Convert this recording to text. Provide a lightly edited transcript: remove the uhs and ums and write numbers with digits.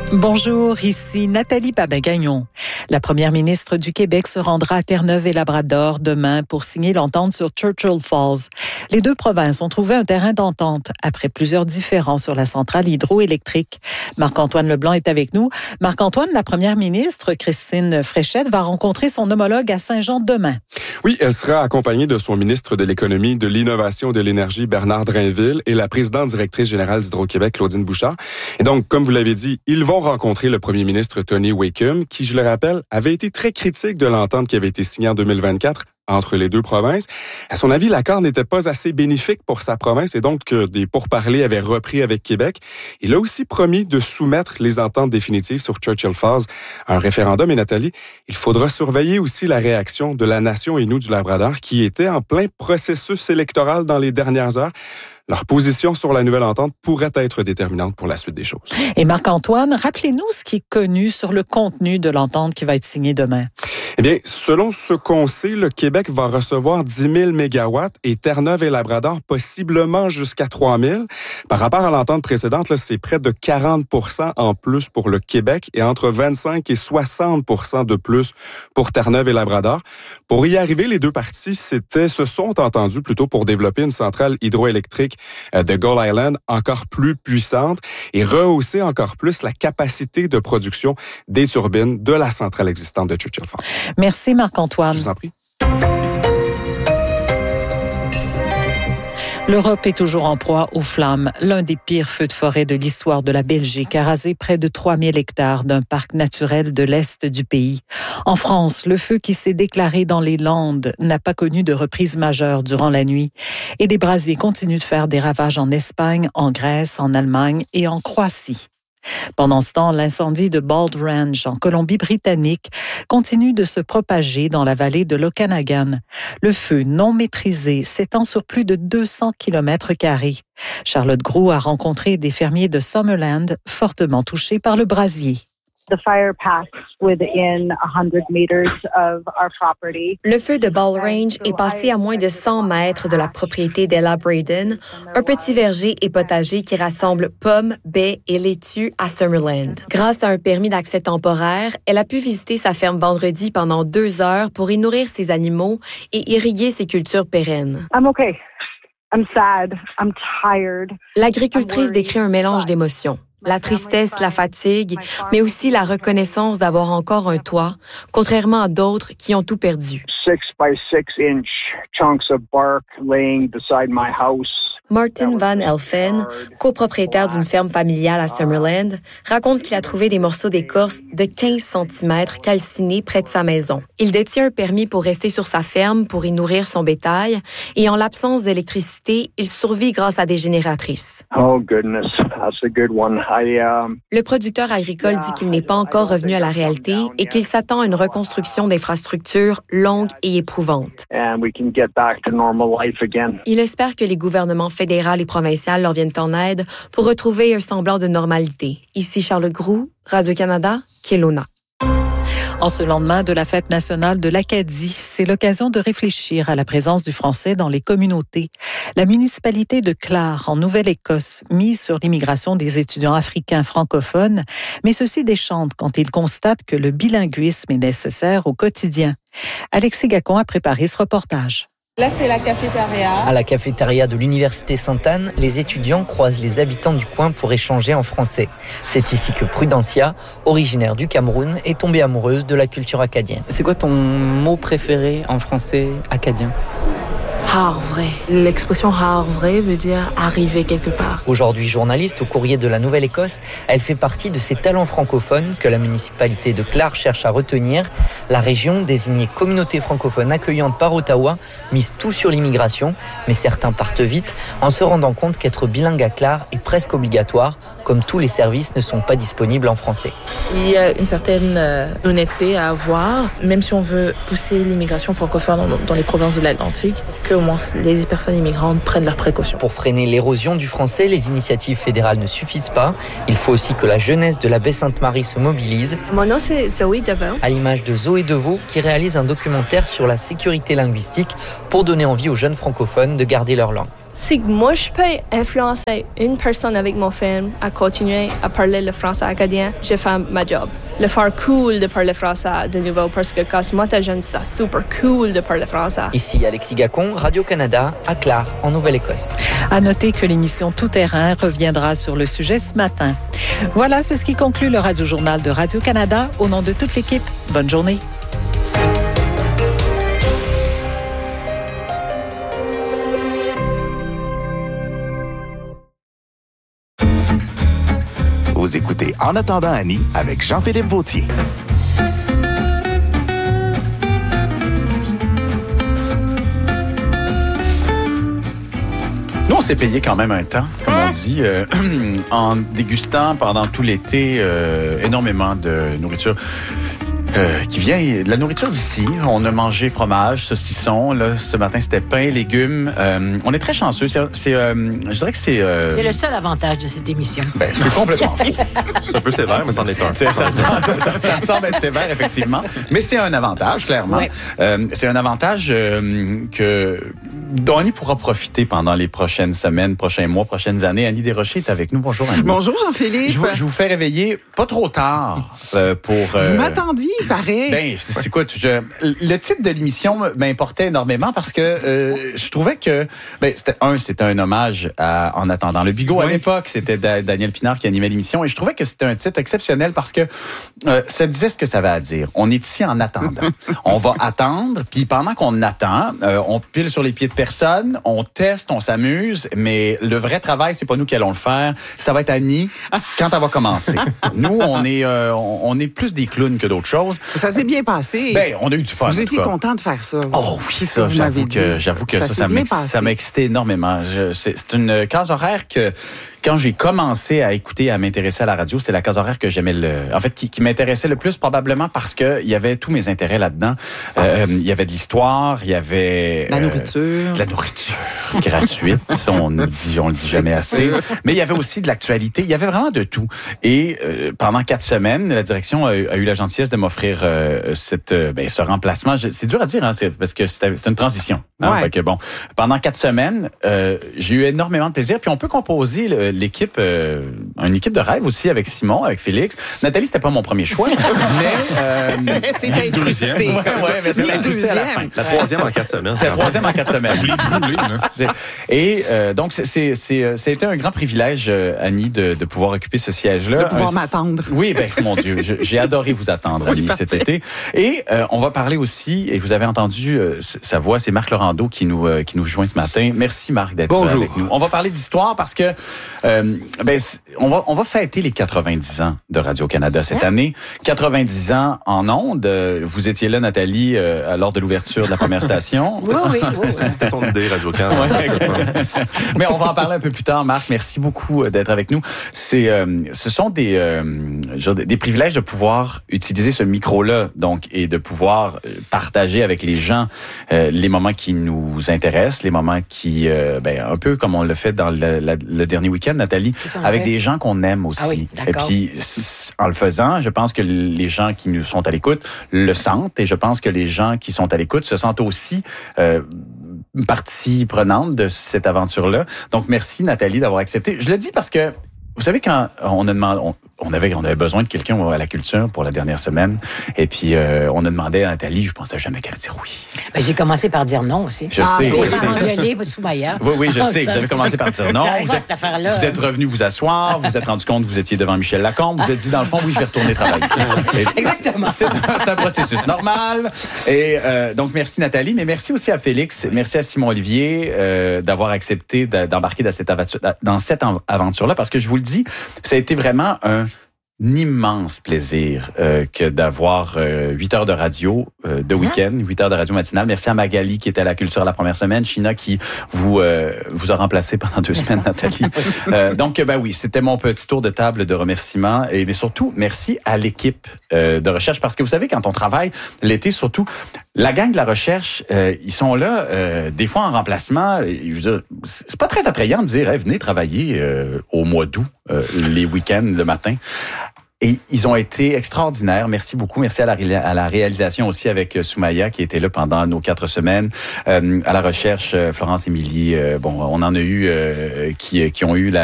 Bonjour, ici Nathalie Babin-Gagnon. La première ministre du Québec se rendra à Terre-Neuve et Labrador demain pour signer l'entente sur Churchill Falls. Les deux provinces ont trouvé un terrain d'entente après plusieurs différends sur la centrale hydroélectrique. Marc-Antoine Leblanc est avec nous. Marc-Antoine, la première ministre, Christine Fréchette, va rencontrer son homologue à Saint-Jean demain. Oui, elle sera accompagnée de son ministre de l'Économie, de l'Innovation et de l'Énergie, Bernard Drainville, et la présidente directrice générale d'Hydro-Québec, Claudine Bouchard. Et donc, comme vous l'avez dit, ils vont rencontrer le premier ministre Tony Wakeham, qui, je le rappelle, avait été très critique de l'entente qui avait été signée en 2024 entre les deux provinces. À son avis, l'accord n'était pas assez bénéfique pour sa province et donc que des pourparlers avaient repris avec Québec. Il a aussi promis de soumettre les ententes définitives sur Churchill Falls à un référendum. Et Nathalie, il faudra surveiller aussi la réaction de la nation Innu du Labrador qui était en plein processus électoral dans les dernières heures. Leur position sur la nouvelle entente pourrait être déterminante pour la suite des choses. Et Marc-Antoine, rappelez-nous ce qui est connu sur le contenu de l'entente qui va être signée demain. Eh bien, selon ce qu'on sait, le Québec va recevoir 10 000 mégawatts et Terre-Neuve et Labrador possiblement jusqu'à 3 000. Par rapport à l'entente précédente, là, c'est près de 40 % en plus pour le Québec et entre 25 et 60 % de plus pour Terre-Neuve et Labrador. Pour y arriver, les deux parties se sont entendus plutôt pour développer une centrale hydroélectrique de Gull Island encore plus puissante et rehausser encore plus la capacité de production des turbines de la centrale existante de Churchill Falls. Merci Marc-Antoine. Je vous en prie. L'Europe est toujours en proie aux flammes. L'un des pires feux de forêt de l'histoire de la Belgique a rasé près de 3000 hectares d'un parc naturel de l'Est du pays. En France, le feu qui s'est déclaré dans les Landes n'a pas connu de reprise majeure durant la nuit. Et des brasiers continuent de faire des ravages en Espagne, en Grèce, en Allemagne et en Croatie. Pendant ce temps, l'incendie de Bald Range, en Colombie-Britannique, continue de se propager dans la vallée de l'Okanagan. Le feu non maîtrisé s'étend sur plus de 200 km². Charlotte Groulx a rencontré des fermiers de Summerland fortement touchés par le brasier. Le feu de Bald Range est passé à moins de 100 mètres de la propriété d'Ella Braden, un petit verger et potager qui rassemble pommes, baies et laitues à Summerland. Grâce à un permis d'accès temporaire, elle a pu visiter sa ferme vendredi pendant 2 heures pour y nourrir ses animaux et irriguer ses cultures pérennes. L'agricultrice décrit un mélange d'émotions. La tristesse, la fatigue, mais aussi la reconnaissance d'avoir encore un toit, contrairement à d'autres qui ont tout perdu. 6 by 6 inch chunks of bark laying beside my house. Martin Van Elfen, copropriétaire d'une ferme familiale à Summerland, raconte qu'il a trouvé des morceaux d'écorce de 15 cm calcinés près de sa maison. Il détient un permis pour rester sur sa ferme pour y nourrir son bétail et en l'absence d'électricité, il survit grâce à des génératrices. Oh goodness, that's a good one. Le producteur agricole dit qu'il n'est pas encore revenu à la réalité et qu'il s'attend à une reconstruction d'infrastructures longue et éprouvante. Il espère que les gouvernements fédéral et provincial leur viennent en aide pour retrouver un semblant de normalité. Ici Charlotte Groulx, Radio-Canada, Kelowna. En ce lendemain de la fête nationale de l'Acadie, c'est l'occasion de réfléchir à la présence du français dans les communautés. La municipalité de Clare, en Nouvelle-Écosse, mise sur l'immigration des étudiants africains francophones, mais ceci déchante quand il constate que le bilinguisme est nécessaire au quotidien. Alexis Gacon a préparé ce reportage. Là, c'est la cafétéria. À la cafétéria de l'Université Sainte-Anne, les étudiants croisent les habitants du coin pour échanger en français. C'est ici que Prudencia, originaire du Cameroun, est tombée amoureuse de la culture acadienne. C'est quoi ton mot préféré en français acadien ? Havre. L'expression havre veut dire arriver quelque part. Aujourd'hui journaliste au Courrier de la Nouvelle-Écosse, elle fait partie de ces talents francophones que la municipalité de Clare cherche à retenir. La région, désignée communauté francophone accueillante par Ottawa, mise tout sur l'immigration, mais certains partent vite en se rendant compte qu'être bilingue à Clare est presque obligatoire, comme tous les services ne sont pas disponibles en français. Il y a une certaine honnêteté à avoir, même si on veut pousser l'immigration francophone dans les provinces de l'Atlantique, que au moins les personnes immigrantes prennent leurs précautions. Pour freiner l'érosion du français, les initiatives fédérales ne suffisent pas. Il faut aussi que la jeunesse de la baie Sainte-Marie se mobilise. Mon nom, c'est Zoé Deveau. À l'image de Zoé Deveau, qui réalise un documentaire sur la sécurité linguistique pour donner envie aux jeunes francophones de garder leur langue. Si moi, je peux influencer une personne avec mon film à continuer à parler le français acadien, je fais ma job. Le faire cool de parler français de nouveau, parce que quand moi j'étais jeune, c'était super cool de parler français. Ici Alexis Gacon, Radio-Canada, à Clare, en Nouvelle-Écosse. À noter que l'émission Tout Terrain reviendra sur le sujet ce matin. Voilà, c'est ce qui conclut le Radio-Journal de Radio-Canada. Au nom de toute l'équipe, bonne journée. Vous écoutez En attendant Annie avec Jean-Philippe Vautier. Nous, on s'est payé quand même un temps, comme on dit, en dégustant pendant tout l'été énormément de nourriture. Qui vient de la nourriture d'ici. On a mangé fromage, saucisson. Là, ce matin, c'était pain, légumes. On est très chanceux. Je dirais que c'est... C'est le seul avantage de cette émission. Ben, c'est complètement fou. C'est un peu sévère, mais c'en est un. Ça me semble être sévère, effectivement. Mais c'est un avantage, clairement. Oui. C'est un avantage dont Annie pourra profiter pendant les prochaines semaines, prochains mois, prochaines années. Annie Desrochers est avec nous. Bonjour, Annie. Bonjour, Jean-Philippe. Je vous fais réveiller pas trop tard pour... Vous m'attendiez, pareil. Ben, écoute, le titre de l'émission m'importait énormément parce que je trouvais que c'était un hommage à En attendant le bigot. Oui. À l'époque, c'était Daniel Pinard qui animait l'émission et je trouvais que c'était un titre exceptionnel parce que ça disait ce que ça avait à dire. On est ici en attendant. On va attendre, puis pendant qu'on attend, on pile sur les pieds de personne, on teste, on s'amuse, mais le vrai travail, c'est pas nous qui allons le faire. Ça va être Annie quand elle va commencer. Nous, on est plus des clowns que d'autres choses. Ça s'est bien passé. Ben, on a eu du fun. Vous étiez content de faire ça. Oh oui, ça, j'avoue que ça m'a excité énormément. C'est une case horaire que, quand j'ai commencé à écouter, à m'intéresser à la radio, c'est la case horaire que j'aimais qui m'intéressait le plus, probablement parce que il y avait tous mes intérêts là-dedans. Il y avait de l'histoire, il y avait... La nourriture. De la nourriture gratuite, on le dit jamais assez. Mais il y avait aussi de l'actualité, il y avait vraiment de tout. Et pendant 4 semaines, la direction a eu la gentillesse de m'offrir ce remplacement. C'est dur à dire, hein, parce que c'est une transition. Hein, ouais. Fait que pendant 4 semaines, j'ai eu énormément de plaisir. Puis on peut composer l'équipe, une équipe de rêve aussi avec Simon, avec Félix. Nathalie, c'était pas mon premier choix, mais c'est incrusté. C'est incrusté à la fin. La 3e en 4 semaines. C'est la 3e en 4 semaines. Et donc ça a été un grand privilège, Annie, de pouvoir occuper ce siège-là. De pouvoir m'attendre. Oui, mon Dieu, j'ai adoré vous attendre, Annie, cet été. Et on va parler aussi, et vous avez entendu sa voix, c'est Marc Laurendeau qui nous joint ce matin. Merci Marc d'être avec nous. On va parler d'histoire parce que on va fêter les 90 ans de Radio-Canada cette année. 90 ans en ondes. Vous étiez là, Nathalie, lors de l'ouverture de la première station. Oui. C'était son idée, Radio-Canada. Mais on va en parler un peu plus tard. Marc, merci beaucoup d'être avec nous. Ce sont des privilèges de pouvoir utiliser ce micro-là, donc, et de pouvoir partager avec les gens les moments qui nous intéressent, les moments qui, un peu comme on l'a fait dans le dernier week-end, Nathalie, avec des gens qu'on aime aussi. Ah oui, et puis, en le faisant, je pense que les gens qui nous sont à l'écoute le sentent et je pense que les gens qui sont à l'écoute se sentent aussi partie prenante de cette aventure-là. Donc, merci Nathalie d'avoir accepté. Je le dis parce que vous savez, quand on a demandé, on avait besoin de quelqu'un à la culture pour la dernière semaine, et puis on a demandé à Nathalie, je pensais jamais qu'elle allait dire oui. Ben, j'ai commencé par dire non aussi. Je sais. Oui, je sais. Vous avez commencé par dire non. Vous êtes revenu vous asseoir, vous êtes rendu compte que vous étiez devant Michel Lacombe, vous vous êtes dit dans le fond, oui, je vais retourner travailler. Exactement. C'est un processus normal. Et donc merci Nathalie, mais merci aussi à Félix, merci à Simon Olivier d'avoir accepté d'embarquer dans cette aventure-là, parce que je vous le dis, ça a été vraiment un immense plaisir que d'avoir 8 heures de radio de week-end, 8 heures de radio matinale. Merci à Magali qui était à la culture la première semaine, China qui vous a remplacé pendant 2 semaines, Nathalie. Donc, oui, c'était mon petit tour de table de remerciements, mais surtout, merci à l'équipe de recherche, parce que vous savez, quand on travaille l'été, surtout, la gang de la recherche, ils sont là, des fois en remplacement. Je veux dire, c'est pas très attrayant de dire, hey, venez travailler au mois d'août, les week-ends, le matin. Et ils ont été extraordinaires. Merci beaucoup. Merci à la réalisation aussi avec Soumaya qui était là pendant nos 4 semaines. À la recherche, Florence, Émilie, on en a eu qui ont eu